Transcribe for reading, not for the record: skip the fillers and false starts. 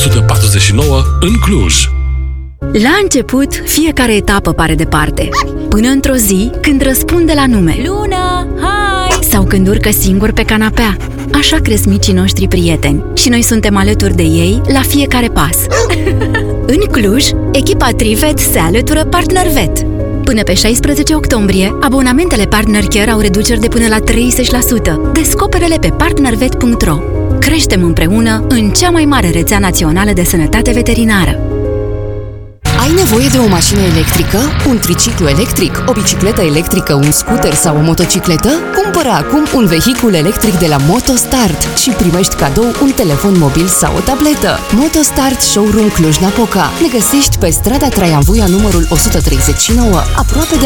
149 în Cluj. La început, fiecare etapă pare departe. Până într-o zi, când răspunde la nume. Luna, hai! Sau când urcă singur pe canapea. Așa cresc micii noștri prieteni și noi suntem alături de ei la fiecare pas. În Cluj, echipa Trivet se alătură PartnerVet. Până pe 16 octombrie, abonamentele Partner Care au reduceri de până la 30%. Descoperele pe partnervet.ro. Creștem împreună în cea mai mare rețea națională de sănătate veterinară. Ai nevoie de o mașină electrică, un triciclu electric, o bicicletă electrică, un scooter sau o motocicletă? Cumpără acum un vehicul electric de la MotoStart și primești cadou un telefon mobil sau o tabletă. MotoStart Showroom Cluj-Napoca. Ne găsești pe strada Traian Vuia numărul 139, aproape de